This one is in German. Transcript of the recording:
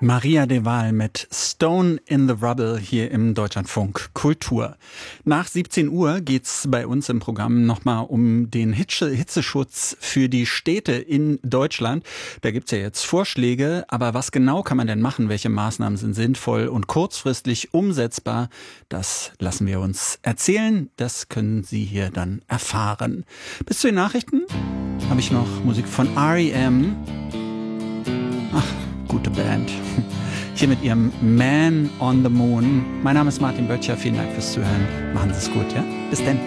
Maria de Waal mit Stone in the Rubble hier im Deutschlandfunk Kultur. Nach 17 Uhr geht's bei uns im Programm nochmal um den Hitzeschutz für die Städte in Deutschland. Da gibt's ja jetzt Vorschläge, aber was genau kann man denn machen? Welche Maßnahmen sind sinnvoll und kurzfristig umsetzbar? Das lassen wir uns erzählen. Das können Sie hier dann erfahren. Bis zu den Nachrichten habe ich noch Musik von R.E.M. Ach, gute Band. Hier mit ihrem Man on the Moon. Mein Name ist Martin Böttcher. Vielen Dank fürs Zuhören. Machen Sie es gut, ja? Bis dann.